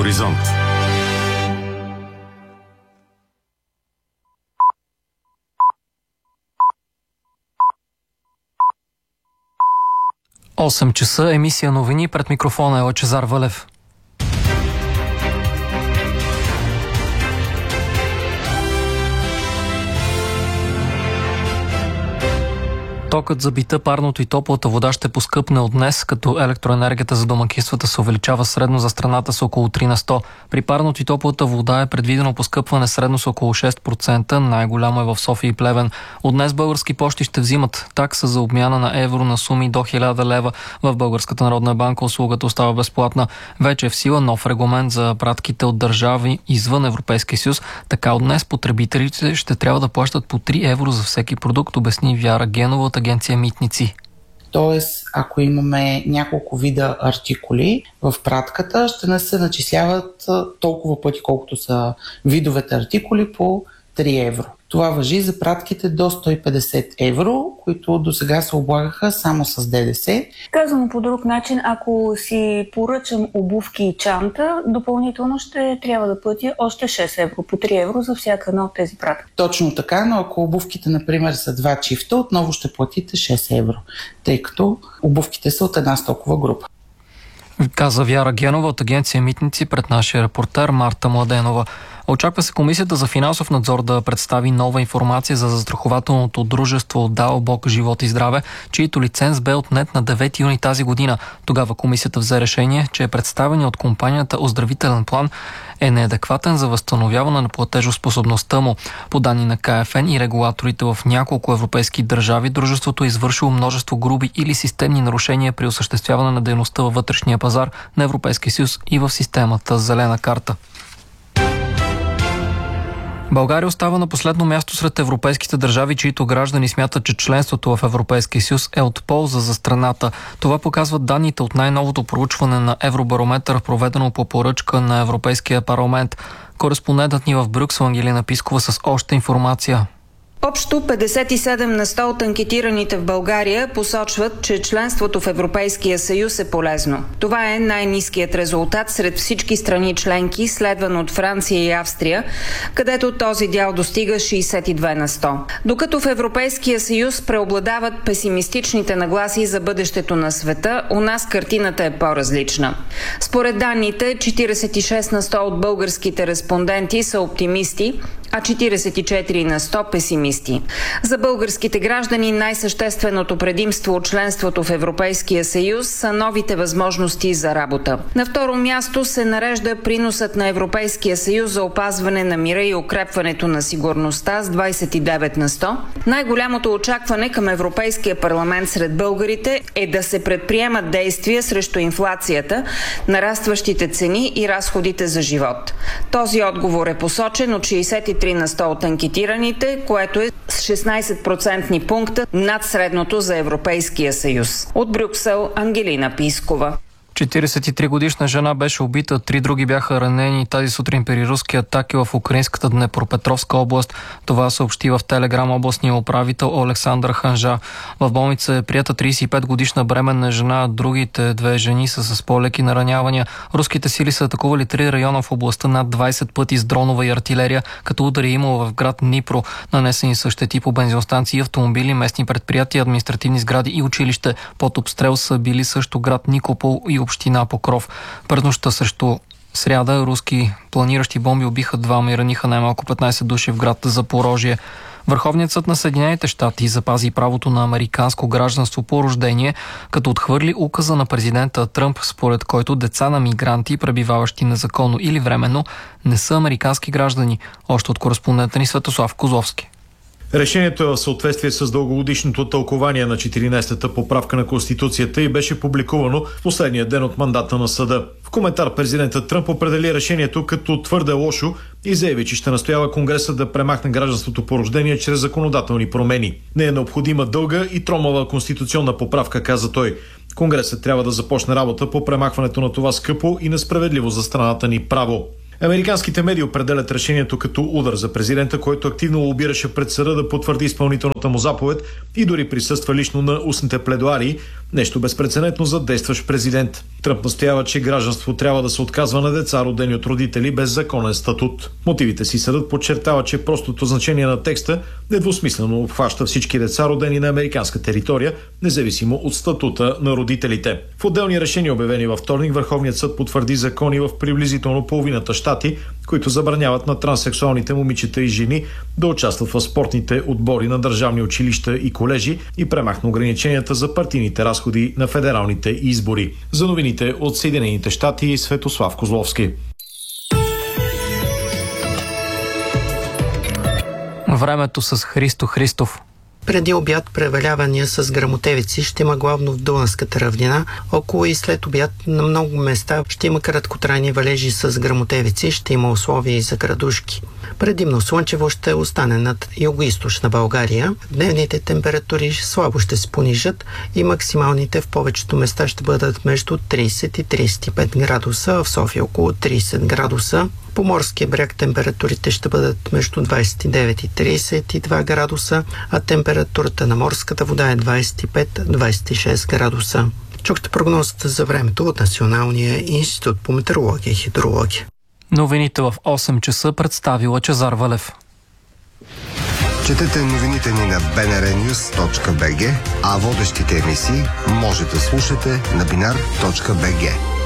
Хоризонт. Осем часа, емисия новини, пред микрофона е Лъчезар Вълев. Токът за бита, парното и топлата вода ще поскъпне от днес, като електроенергията за домакинствата се увеличава средно за страната с около 3 на 100. При парното и топлата вода е предвидено поскъпване средно с около 6%, най-голямо е в София и Плевен. От днес Български пощи ще взимат такса за обмяна на евро на суми до 1000 лева. В Българската народна банка услугата остава безплатна. Вече е в сила нов регламент за пратките от държави извън Европейския съюз. Така от днес потребителите ще трябва да плащат по 3 евро за всеки продукт, обясни Вяра Генова от агенция Митници. Тоест, ако имаме няколко вида артикули в пратката, ще не се начисляват толкова пъти, колкото са видовете артикули по 3 евро. Това важи за пратките до 150 евро, които до сега се облагаха само с ДДС. Казано по друг начин, ако си поръчам обувки и чанта, допълнително ще трябва да платя още 6 евро, по 3 евро за всяка една от тези пратки. Точно така, но ако обувките, например, са 2 чифта, отново ще платите 6 евро, тъй като обувките са от една стокова група. Каза Вяра Генова от агенция Митници пред нашия репортер Марта Младенова. Очаква се Комисията за финансов надзор да представи нова информация за застрахователното дружество ДАО Живот и здраве, чието лиценз бе отнет на 9 юни тази година. Тогава Комисията взе решение, че е представен от компанията оздравителен план е неадекватен за възстановяване на платежоспособността му. По данни на КФН и регулаторите в няколко европейски държави, дружеството е извършило множество груби или системни нарушения при осъществяване на дейността във вътрешния пазар на Европейския съюз и в системата Зелена карта. България остава на последно място сред европейските държави, чието граждани смятат, че членството в Европейския съюз е от полза за страната. Това показват данните от най-новото проучване на Евробарометър, проведено по поръчка на Европейския парламент. Кореспондентът ни в Брюксел Ангелина Пискова с още информация. Общо 57 на 100 от анкетираните в България посочват, че членството в Европейския съюз е полезно. Това е най-ниският резултат сред всички страни членки, следван от Франция и Австрия, където този дял достига 62 на 100. Докато в Европейския съюз преобладават песимистичните нагласи за бъдещето на света, у нас картината е по-различна. Според данните, 46 на 100 от българските респонденти са оптимисти, а 44 на 100 песимисти. За българските граждани най-същественото предимство от членството в Европейския съюз са новите възможности за работа. На второ място се нарежда приносът на Европейския съюз за опазване на мира и укрепването на сигурността с 29 на 100. Най-голямото очакване към Европейския парламент сред българите е да се предприемат действия срещу инфлацията, нарастващите цени и разходите за живот. Този отговор е посочен от 63 на 100 от анкетираните, което е с 16% пункта над средното за Европейския съюз. От Брюксел, Ангелина Пискова. 43-годишна жена беше убита, 3 други бяха ранени тази сутрин при руски атаки в украинската Днепропетровска област. Това съобщи в Телеграм областния управител Александър Ханжа. В болница е прията 35-годишна бременна жена, а другите 2 жени са с по-леки наранявания. Руските сили са атакували 3 района в областта над 20 пъти с дронова и артилерия, като удари имало в град Днипро. Нанесени са щети по бензиностанции, автомобили, местни предприятия, административни сгради и училище. Под обстрел са били също град Никопол и община Покров. През нощта срещу сряда руски планиращи бомби убиха 2 и раниха най-малко 15 души в град Запорожие. Върховният съд на Съединените щати запази правото на американско гражданство по рождение, като отхвърли указа на президента Тръмп, според който деца на мигранти, пребиваващи незаконно или временно, не са американски граждани. Още от кореспондента ни Светослав Козловски. Решението е в съответствие с дългогодишното тълкование на 14-та поправка на Конституцията и беше публикувано в последния ден от мандата на съда. В коментар президентът Тръмп определи решението като твърде лошо и заяви, че ще настоява Конгреса да премахне гражданството по рождение чрез законодателни промени. Не е необходима дълга и тромава конституционна поправка, каза той. Конгресът трябва да започне работа по премахването на това скъпо и несправедливо за страната ни право. Американските медии определят решението като удар за президента, който активно лобираше пред съда да потвърди изпълнителната му заповед и дори присъства лично на устните пледоарии, нещо безпрецедентно за действащ президент. Тръмп настоява, че гражданство трябва да се отказва на деца, родени от родители без законен статут. Мотивите си съдът подчертава, че простото значение на текста недвусмислено обхваща всички деца, родени на американска територия, независимо от статута на родителите. В отделни решения, обявени във вторник, Върховният съд потвърди закони в приблизително половината щати, които забраняват на транссексуалните момичета и жени да участват в спортните отбори на държавни училища и колежи и премахна ограниченията за партийните разходи на федералните избори. За новините от Съединените щати, Светослав Козловски. Времето с Христо Христов. Преди обяд превалявания с гръмотевици ще има главно в Дунавската равнина. Около и след обяд на много места ще има краткотрайни валежи с гръмотевици, ще има условия и за градушки. Предимно слънчево ще остане над югоизточна България. Дневните температури слабо ще се понижат и максималните в повечето места ще бъдат между 30 и 35 градуса, а в София около 30 градуса. По морския бряг температурите ще бъдат между 29 и 32 градуса, а температурата на морската вода е 25-26 градуса. Чухте прогнозата за времето от Националния институт по метеорология и хидрология. Новините в 8 часа представи Лъчезар Валев. Четете новините ни на bnrnews.bg, а водещите емисии може да слушате на binar.bg.